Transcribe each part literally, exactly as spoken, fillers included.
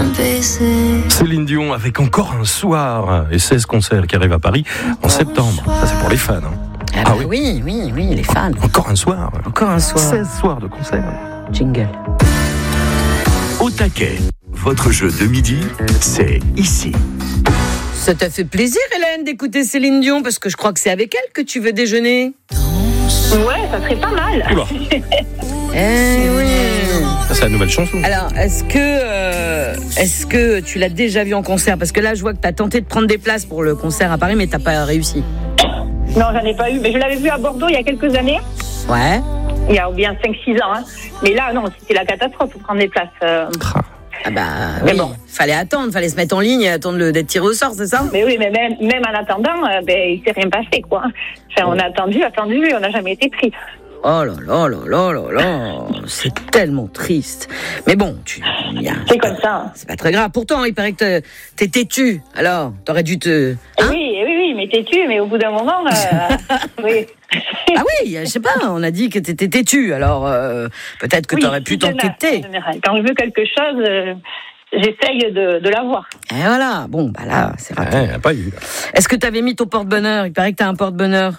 Céline Dion avec encore un soir et seize concerts qui arrivent à Paris en septembre. Ça, c'est pour les fans. Hein. Ah, bah ah oui. oui, oui, oui, les fans. Encore un soir. Encore un soir. seize soirs de concerts. Jingle. Au taquet, votre jeu de midi, c'est ici. Ça t'a fait plaisir, Hélène, d'écouter Céline Dion, parce que je crois que c'est avec elle que tu veux déjeuner. Ouais, ça serait pas mal. Oula. Eh oui. Ça, c'est la nouvelle chanson. Alors, est-ce que, euh, est-ce que tu l'as déjà vue en concert ? Parce que là, je vois que t'as tenté de prendre des places pour le concert à Paris, mais t'as pas réussi. Non, j'en ai pas eu. Mais je l'avais vue à Bordeaux il y a quelques années. Ouais. Il y a bien cinq six ans. Hein. Mais là, non, c'était la catastrophe pour prendre des places. Euh... Ah bah mais oui, bon. Fallait attendre, fallait se mettre en ligne et attendre le, d'être tiré au sort, c'est ça ? Mais oui, mais même, même en attendant, euh, ben, il s'est rien passé, quoi. Enfin, on a attendu, attendu, et on n'a jamais été pris. Oh là là là là là là, c'est tellement triste. Mais bon, tu... Y a, c'est comme ça. Hein. C'est pas très grave. Pourtant, il paraît que t'es têtu. Alors, t'aurais dû te... Hein oui, oui, oui, mais têtu, mais au bout d'un moment... Euh, oui. Ah oui, je sais pas, on a dit que t'étais têtu. Alors, euh, peut-être que oui, t'aurais pu t'entêter. Quand je veux quelque chose... Euh... J'essaye de, de l'avoir. Et voilà, bon, bah là, c'est raté. Ouais, pas eu. Est-ce que tu avais mis ton porte-bonheur ? Il paraît que tu as un porte-bonheur.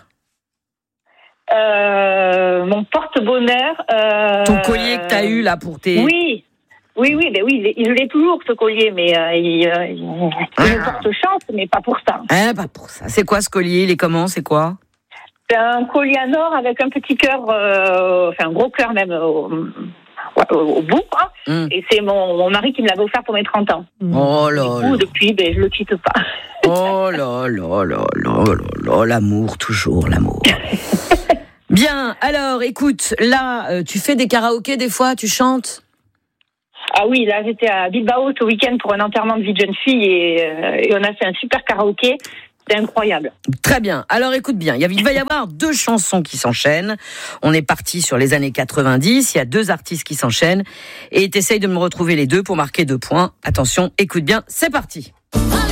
Euh, mon porte-bonheur... Euh, ton collier que tu as eu, là, pour tes... Oui, oui, oui, mais oui, je l'ai toujours, ce collier, mais euh, il, euh, il me porte chance, mais pas pour ça. Ah, pas pour ça. C'est quoi, ce collier ? Il est comment ? C'est quoi ? C'est un collier en or avec un petit cœur, euh, enfin, un gros cœur même... Euh, Au, au bout, quoi. Mmh. Et c'est mon, mon mari qui me l'avait offert pour mes trente ans. Oh là là. Depuis, ben, je le quitte pas. Oh là là là là là là, l'amour, toujours l'amour. Bien, alors, écoute, là, euh, tu fais des karaokés des fois, tu chantes ? Ah oui, là, j'étais à Bilbao ce week-end pour un enterrement de vie de jeune fille et, euh, et on a fait un super karaoké. C'est incroyable. Très bien. Alors écoute bien, il va y avoir deux chansons qui s'enchaînent. On est parti sur les années quatre-vingt-dix, il y a deux artistes qui s'enchaînent et t'essayes de me retrouver les deux pour marquer deux points. Attention, écoute bien, c'est parti.